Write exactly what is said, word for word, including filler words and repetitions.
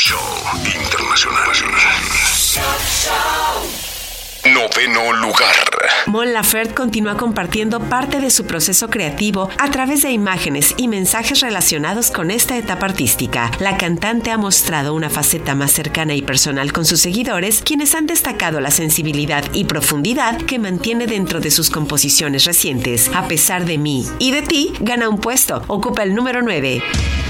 Show Internacional. Noveno lugar. Mon Laferte continúa compartiendo parte de su proceso creativo a través de imágenes y mensajes relacionados con esta etapa artística. La cantante ha mostrado una faceta más cercana y personal con sus seguidores, quienes han destacado la sensibilidad y profundidad que mantiene dentro de sus composiciones recientes. A pesar de mí y de ti, gana un puesto, ocupa el número nueve.